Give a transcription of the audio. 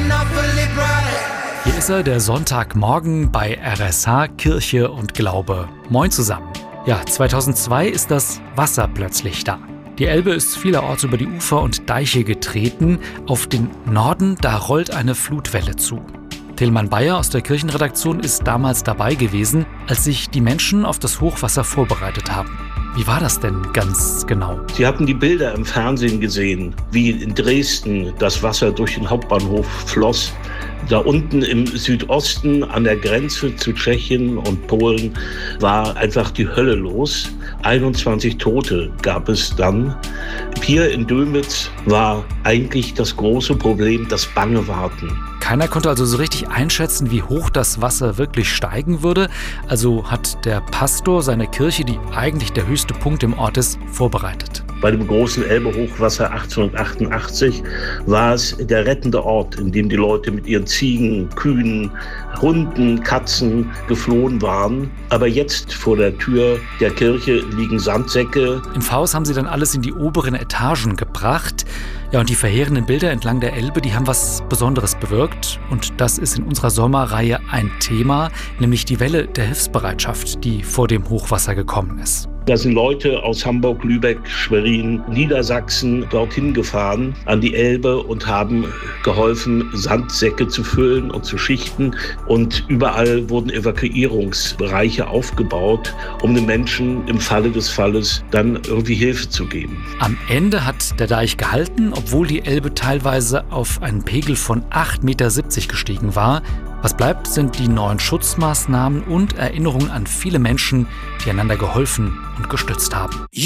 Hier ist er, der Sonntagmorgen bei RSH Kirche und Glaube. Moin zusammen. Ja, 2002 ist das Wasser plötzlich da. Die Elbe ist vielerorts über die Ufer und Deiche getreten. Auf den Norden, da rollt eine Flutwelle zu. Tilman Bayer aus der Kirchenredaktion ist damals dabei gewesen, als sich die Menschen auf das Hochwasser vorbereitet haben. Wie war das denn ganz genau? Sie hatten die Bilder im Fernsehen gesehen, wie in Dresden das Wasser durch den Hauptbahnhof floss. Da unten im Südosten an der Grenze zu Tschechien und Polen war einfach die Hölle los. 21 Tote gab es dann. Hier in Dömitz war eigentlich das große Problem das bange Warten. Keiner konnte also so richtig einschätzen, wie hoch das Wasser wirklich steigen würde. Also hat der Pastor seine Kirche, die eigentlich der höchste Punkt im Ort ist, vorbereitet. Bei dem großen Elbe-Hochwasser 1888 war es der rettende Ort, in dem die Leute mit ihren Ziegen, Kühen, Hunden, Katzen geflohen waren. Aber jetzt vor der Tür der Kirche liegen Sandsäcke. Im Pfarrhaus haben sie dann alles in die oberen Etagen gebracht. Ja, und die verheerenden Bilder entlang der Elbe, die haben was Besonderes bewirkt. Und das ist in unserer Sommerreihe ein Thema, nämlich die Welle der Hilfsbereitschaft, die vor dem Hochwasser gekommen ist. Da sind Leute aus Hamburg, Lübeck, Schwerin, Niedersachsen dorthin gefahren an die Elbe und haben geholfen, Sandsäcke zu füllen und zu schichten. Und überall wurden Evakuierungsbereiche aufgebaut, um den Menschen im Falle des Falles dann irgendwie Hilfe zu geben. Am Ende hat der Deich gehalten, obwohl die Elbe teilweise auf einen Pegel von 8,70 Meter gestiegen war. Was bleibt, sind die neuen Schutzmaßnahmen und Erinnerungen an viele Menschen, die einander geholfen und gestützt haben.